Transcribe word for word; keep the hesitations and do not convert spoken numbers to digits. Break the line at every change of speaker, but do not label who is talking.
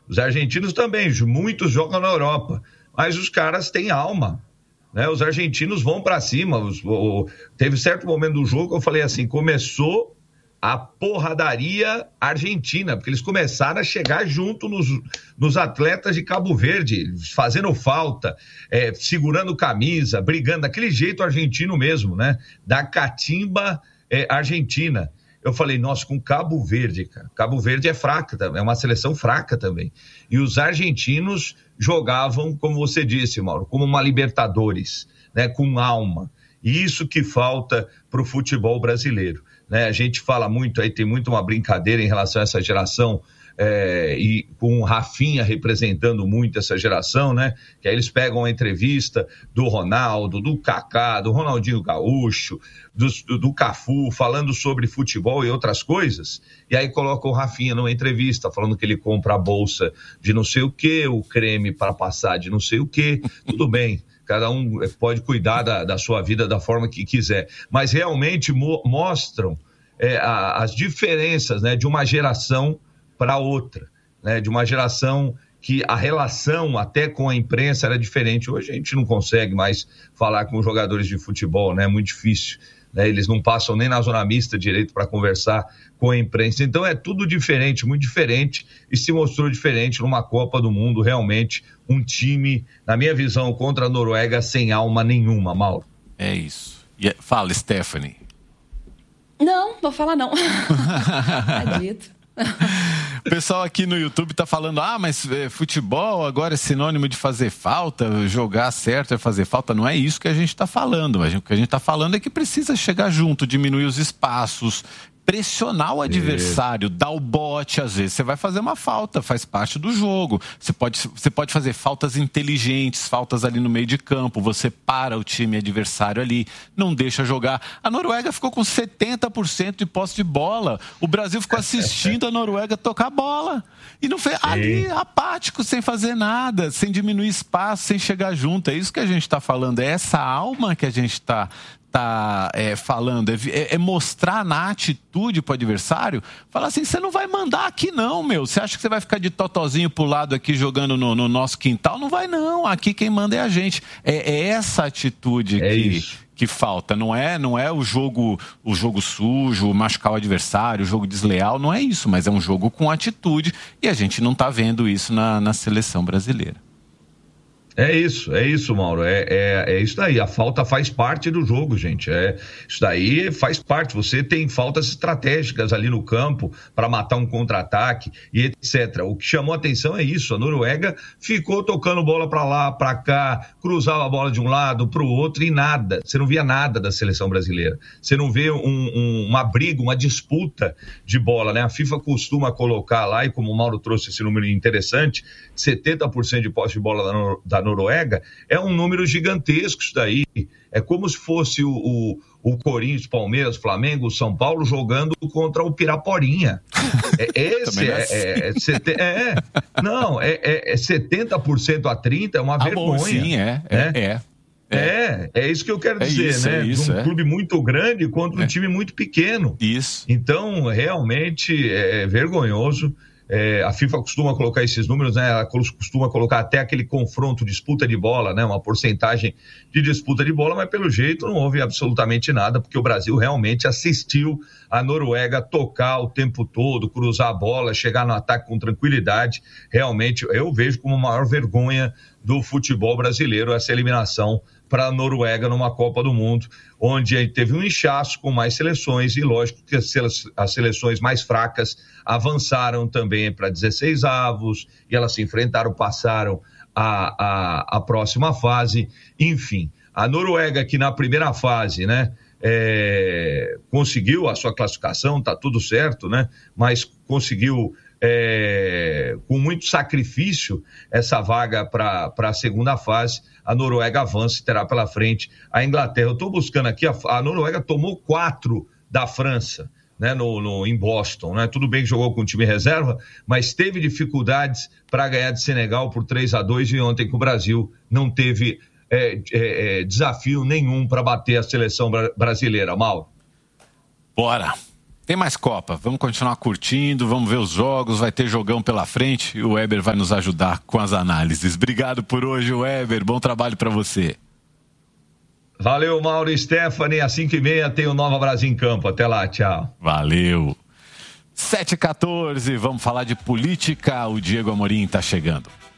Os argentinos também, muitos jogam na Europa, mas os caras têm alma, né? Os argentinos vão para cima. Os, o, teve certo momento do jogo que eu falei assim, começou a porradaria argentina, porque eles começaram a chegar junto nos, nos atletas de Cabo Verde, fazendo falta, é, segurando camisa, brigando, daquele jeito argentino mesmo, né? Da catimba é, argentina. Eu falei, nossa, com Cabo Verde, cara. Cabo Verde é fraca, é uma seleção fraca também. E os argentinos jogavam, como você disse, Mauro, como uma Libertadores, né? Com alma. E isso que falta para o futebol brasileiro, né? A gente fala muito aí, tem muito uma brincadeira em relação a essa geração, é, e com o Rafinha representando muito essa geração, né? Que aí eles pegam a entrevista do Ronaldo, do Kaká, do Ronaldinho Gaúcho, do, do, do Cafu, falando sobre futebol e outras coisas, e aí colocam o Rafinha numa entrevista, falando que ele compra a bolsa de não sei o que, o creme para passar de não sei o que, tudo bem. Cada um pode cuidar da, da sua vida da forma que quiser, mas realmente mo- mostram é, a, as diferenças, né, de uma geração para outra, né, de uma geração que a relação até com a imprensa era diferente. Hoje a gente não consegue mais falar com os jogadores de futebol, né, é muito difícil, né, eles não passam nem na zona mista direito para conversar com a imprensa, então é tudo diferente, muito diferente, e se mostrou diferente numa Copa do Mundo, realmente um time, na minha visão, contra a Noruega sem alma nenhuma, Mauro.
É isso. Fala, Stephanie.
Não, vou falar não. Tá dito.
O pessoal aqui no YouTube tá falando, ah, mas é, futebol agora é sinônimo de fazer falta, jogar certo é fazer falta. Não é isso que a gente tá falando. O que a gente tá falando é que precisa chegar junto, diminuir os espaços, pressionar o adversário, dar o bote. Às vezes você vai fazer uma falta, faz parte do jogo. Você pode, você pode fazer faltas inteligentes, faltas ali no meio de campo, você para o time adversário ali, não deixa jogar. A Noruega ficou com setenta por cento de posse de bola, o Brasil ficou assistindo a Noruega tocar bola, e não fez, ali apático, sem fazer nada, sem diminuir espaço, sem chegar junto. É isso que a gente está falando, é essa alma que a gente está tá é, falando, é, é mostrar na atitude pro adversário, falar assim, você não vai mandar aqui não, meu, você acha que você vai ficar de totozinho pro lado aqui jogando no, no nosso quintal? Não vai não, aqui quem manda é a gente. É, é essa atitude
é
que, que falta, não é, não é o jogo, o jogo sujo, machucar o adversário, o jogo desleal, não é isso, mas é um jogo com atitude, e a gente não tá vendo isso na, na seleção brasileira.
É isso, é isso, Mauro, é, é, é isso daí, a falta faz parte do jogo, gente, é, isso daí faz parte, você tem faltas estratégicas ali no campo para matar um contra-ataque e etcétera. O que chamou a atenção é isso, a Noruega ficou tocando bola para lá, para cá, cruzava a bola de um lado para o outro e nada, você não via nada da seleção brasileira, você não vê um, um, uma briga, uma disputa de bola, né? A FIFA costuma colocar lá, e como o Mauro trouxe esse número interessante, setenta por cento de posse de bola da, da Noruega, é um número gigantesco isso daí, é como se fosse o, o, o Corinthians, Palmeiras, Flamengo, São Paulo jogando contra o Piraporinha. É, esse é, é, é, sete, é, não, é, é, é setenta por cento a trinta por cento, é uma ah, vergonha.
Bom, sim, é, é,
né?
é.
É. É, é isso que eu quero
é
dizer,
isso,
né?
É isso,
um
é.
clube muito grande contra
é.
um time muito pequeno.
Isso.
Então, realmente é vergonhoso. É, a FIFA costuma colocar esses números, né? Ela costuma colocar até aquele confronto, disputa de bola, né? Uma porcentagem de disputa de bola, mas pelo jeito não houve absolutamente nada, porque o Brasil realmente assistiu a Noruega tocar o tempo todo, cruzar a bola, chegar no ataque com tranquilidade. Realmente, eu vejo como a maior vergonha do futebol brasileiro essa eliminação para a Noruega numa Copa do Mundo, onde teve um inchaço com mais seleções, e lógico que as seleções mais fracas avançaram também para dezesseis avos, e elas se enfrentaram, passaram a, a, a próxima fase. Enfim, a Noruega, que na primeira fase, né, é, conseguiu a sua classificação, tá tudo certo, né, mas conseguiu É, com muito sacrifício essa vaga para a segunda fase. A Noruega avança e terá pela frente a Inglaterra. Eu estou buscando aqui, a, a Noruega tomou quatro da França, né, no, no, em Boston, né? Tudo bem que jogou com o time reserva, mas teve dificuldades para ganhar de Senegal por três a dois, e ontem com o Brasil não teve é, é, é, desafio nenhum para bater a seleção bra- brasileira. Mauro.
Bora! Tem mais Copa, vamos continuar curtindo, vamos ver os jogos, vai ter jogão pela frente e o Weber vai nos ajudar com as análises. Obrigado por hoje, Weber, bom trabalho para você.
Valeu, Mauro e Stephanie, às cinco e meia tem o Nova Brasil em campo, até lá, tchau.
Valeu. sete e quatorze, vamos falar de política, o Diego Amorim está chegando.